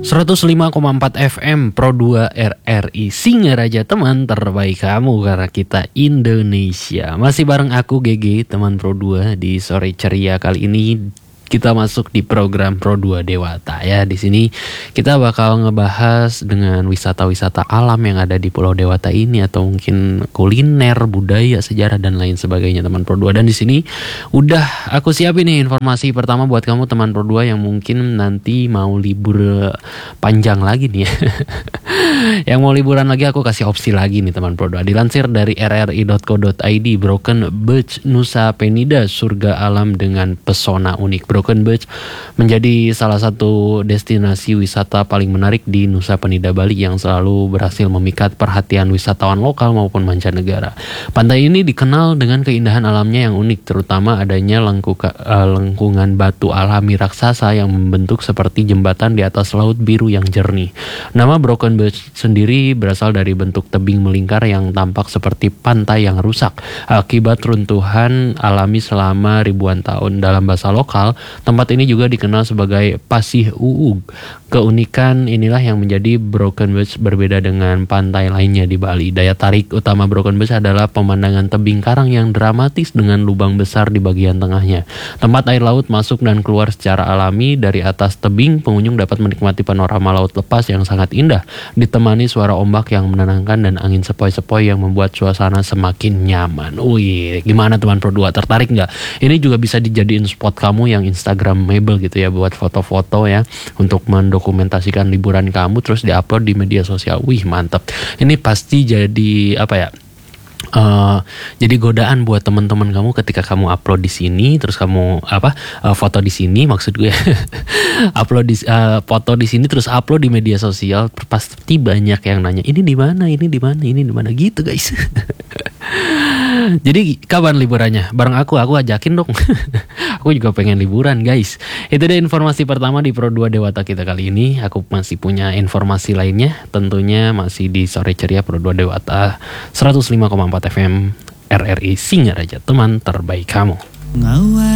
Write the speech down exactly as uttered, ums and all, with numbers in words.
seratus lima koma empat F M Pro dua R R I Singaraja, teman terbaik kamu karena kita Indonesia. Masih bareng aku G G, teman Pro dua di sore ceria kali ini. Kita masuk di program Pro dua Dewata ya. Di sini kita bakal ngebahas dengan wisata-wisata alam yang ada di Pulau Dewata ini, atau mungkin kuliner, budaya, sejarah dan lain sebagainya, teman Pro dua. Dan di sini udah aku siapin nih informasi pertama buat kamu teman Pro dua yang mungkin nanti mau libur panjang lagi nih ya. Yang mau liburan lagi aku kasih opsi lagi nih teman Pro dua. Dilansir dari r r i dot co dot i d, Broken Beach Nusa Penida, surga alam dengan pesona unik. Broken Beach menjadi salah satu destinasi wisata paling menarik di Nusa Penida, Bali, yang selalu berhasil memikat perhatian wisatawan lokal maupun mancanegara. Pantai ini dikenal dengan keindahan alamnya yang unik, terutama adanya lengkuka, uh, lengkungan batu alami raksasa yang membentuk seperti jembatan di atas laut biru yang jernih. Nama Broken Beach sendiri berasal dari bentuk tebing melingkar yang tampak seperti pantai yang rusak akibat runtuhan alami selama ribuan tahun. Dalam bahasa lokal, tempat ini juga dikenal sebagai Pasih Uug. Keunikan inilah yang menjadi Broken Beach berbeda dengan pantai lainnya di Bali. Daya tarik utama Broken Beach adalah pemandangan tebing karang yang dramatis dengan lubang besar di bagian tengahnya. Tempat air laut masuk dan keluar secara alami. Dari atas tebing, pengunjung dapat menikmati panorama laut lepas yang sangat indah, ditemani suara ombak yang menenangkan dan angin sepoi-sepoi yang membuat suasana semakin nyaman. Wih, gimana teman Pro dua? Tertarik nggak? Ini juga bisa dijadiin spot kamu yang Instagramable gitu ya, buat foto-foto ya, untuk mendokumentasikan liburan kamu terus diupload di media sosial. Wih, mantap. Ini pasti jadi apa ya? Uh, jadi godaan buat teman-teman kamu ketika kamu upload di sini, terus kamu apa uh, foto di sini, maksud gue upload di uh, foto di sini terus upload di media sosial, pasti banyak yang nanya ini di mana, ini di mana, ini di mana gitu guys. Jadi kapan liburannya? Bareng aku, aku ajakin dong. Aku juga pengen liburan guys. Itu dia informasi pertama di Pro dua Dewata kita kali ini. Aku masih punya informasi lainnya, tentunya masih di sore ceria Pro dua Dewata seratus lima koma empat F M R R I Singaraja, teman terbaik kamu.